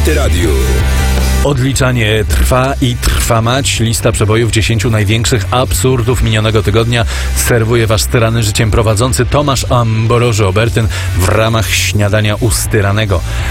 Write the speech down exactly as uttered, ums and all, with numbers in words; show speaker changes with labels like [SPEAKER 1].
[SPEAKER 1] Antyradiu.
[SPEAKER 2] Odliczanie trwa i trwa mać. Lista przebojów dziesięciu największych absurdów minionego tygodnia serwuje was styrany życiem prowadzący Tomasz Amboroży-Obertyn w ramach śniadania ustyranego.